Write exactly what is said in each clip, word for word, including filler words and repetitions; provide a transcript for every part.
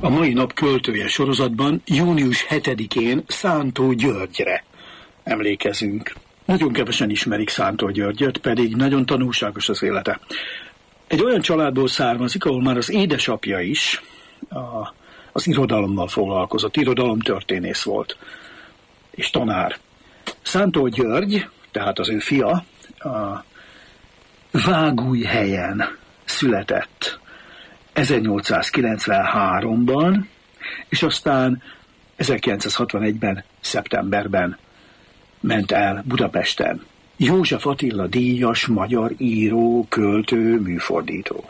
a mai nap költője sorozatban június hetedikén Szántó Györgyre emlékezünk. Nagyon kevesen ismerik Szántó Györgyöt, pedig nagyon tanulságos az élete. Egy olyan családból származik, ahol már az édesapja is a, az irodalommal foglalkozott, irodalomtörténész volt, és tanár. Szántó György, tehát az ő fia, a Vágújhelyen született ezernyolcszázkilencvenháromban, és aztán ezerkilencszázhatvanegyben, szeptemberben ment el Budapesten. József Attila díjas magyar író, költő, műfordító.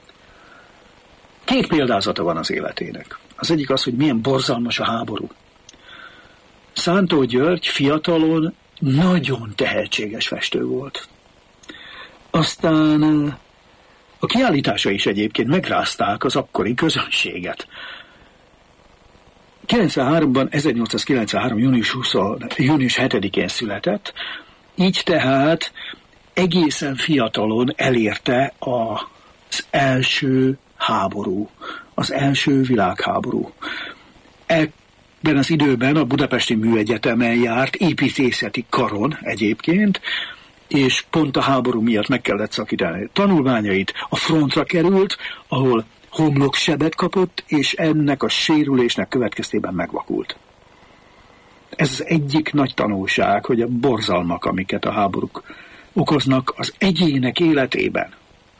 Két példázata van az életének. Az egyik az, hogy milyen borzalmas a háború. Szántó György fiatalon nagyon tehetséges festő volt. Aztán a kiállítása is egyébként megrázták az akkori közönséget. kilencvenháromban, ezernyolcszázkilencvenhárom. június huszadikán, június hetedikén született, így tehát egészen fiatalon elérte az első háború, az első világháború. Ebben az időben a Budapesti Műegyetemen járt, építészeti karon egyébként, és pont a háború miatt meg kellett szakítani tanulmányait, a frontra került, ahol homloksebet kapott, és ennek a sérülésnek következtében megvakult. Ez az egyik nagy tanulság, hogy a borzalmak, amiket a háborúk okoznak az egyének életében.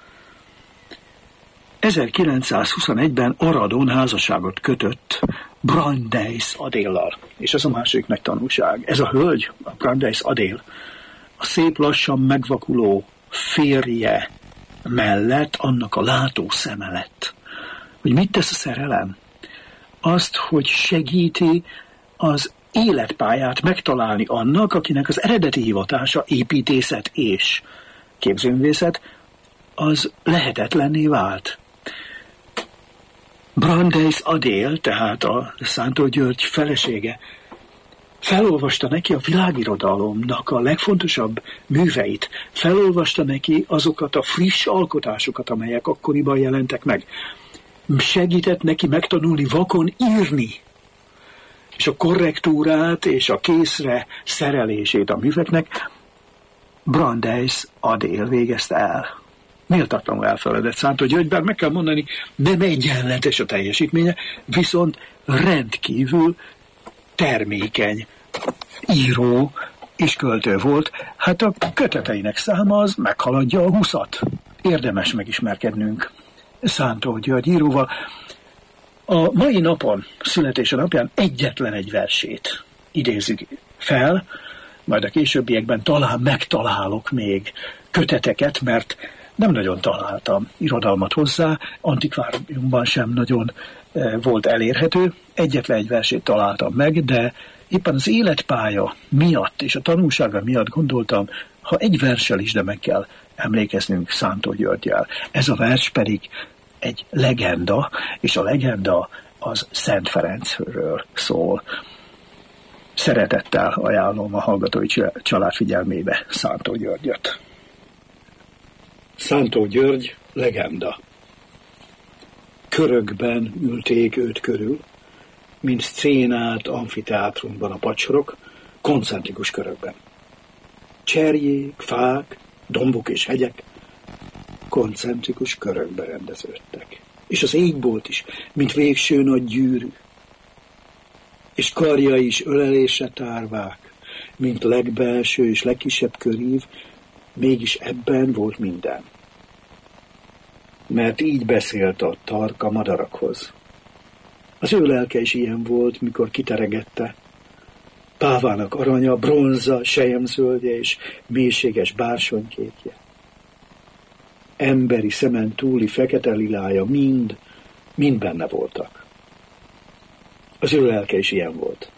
ezerkilencszázhuszonegyben Aradon házasságot kötött Brandeis Adéllal, és ez a második nagy tanulság. Ez a hölgy, a Brandeis Adél, a szép lassan megvakuló férje mellett annak a látó szeme lett. Hogy mit tesz a szerelem? Azt, hogy segíti az életpályát megtalálni annak, akinek az eredeti hivatása építészet és képzőművészet, az lehetetlenné vált. Brandeis Adél, tehát a Szántó György felesége, felolvasta neki a világirodalomnak a legfontosabb műveit, felolvasta neki azokat a friss alkotásokat, amelyek akkoriban jelentek meg. Segített neki megtanulni vakon írni, és a korrektúrát és a készre szerelését a műveknek Brandeis Adél végezte el. Méltatlanul elfeledett Szántó György, bár meg kell mondani, nem egyenletes a teljesítménye, viszont rendkívül termékeny író és költő volt. Hát a köteteinek száma az meghaladja a huszat. Érdemes megismerkednünk Szántó György íróval. A mai napon, születése napján egyetlen egy versét idézzük fel, majd a későbbiekben talán megtalálok még köteteket, mert nem nagyon találtam irodalmat hozzá, antikváriumban sem nagyon volt elérhető. Egyetlen egy versét találtam meg, de éppen az életpálya miatt és a tanulsága miatt gondoltam, ha egy verssel is, de meg kell emlékeznünk Szántó Györgyel. Ez a vers pedig egy legenda, és a legenda az Szent Ferencről szól. Szeretettel ajánlom a hallgatói család figyelmébe Szántó Györgyöt. Szántó György legenda. Körökben ülték őt körül, mint szcénát amfiteátrumban a pacsorok, koncentrikus körökben. Cserjék, fák, dombok és hegyek koncentrikus körökbe rendeződtek. És az égbolt is, mint végső nagy gyűrű. És karjai is ölelésre tárvák, mint legbelső és legkisebb körív, mégis ebben volt minden. Mert így beszélt a tarka madarakhoz. Az ő lelke is ilyen volt, mikor kiteregette. Pávának aranya, bronza, selyemzöldje és mélységes bársonykétje. Emberi szemen túli fekete lilája mind, mind benne voltak. Az ő lelke is ilyen volt.